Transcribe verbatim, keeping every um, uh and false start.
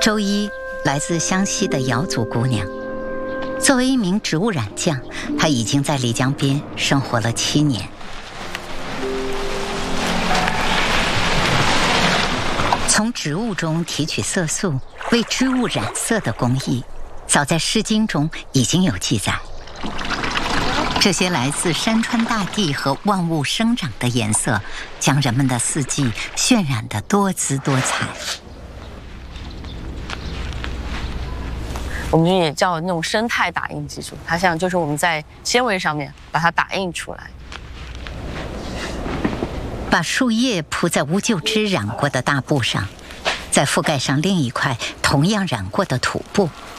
周一来自湘西的瑶族姑娘，作为一名植物染匠，她已经在丽江边生活了七年。从植物中提取色素，为织物染色的工艺，早在《诗经》中已经有记载。这些来自山川大地和万物生长的颜色，将人们的四季渲染得多姿多彩。 我们也叫那种生态打印技术，它像就是我们在纤维上面把它打印出来。 把树叶铺在乌桕枝染过的大布上，再覆盖上另一块同样染过的土布，